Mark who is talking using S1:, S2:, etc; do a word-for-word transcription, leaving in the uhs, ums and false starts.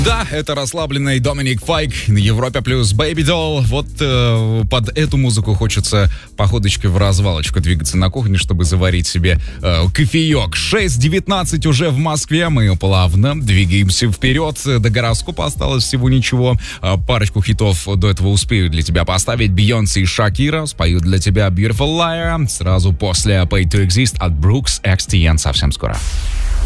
S1: Да, это расслабленный Доминик Файк на Европе плюс Baby Doll. Вот э, под эту музыку хочется походочкой в развалочку двигаться на кухне, чтобы заварить себе э, кофеек. шесть девятнадцать уже в Москве. Мы плавно двигаемся вперед. До гороскопа осталось всего ничего. Э, парочку хитов до этого успею для тебя поставить. Бейонсе и Шакира споют для тебя Beautiful Liar. Сразу после Pay to Exist от Brooks X T N совсем скоро.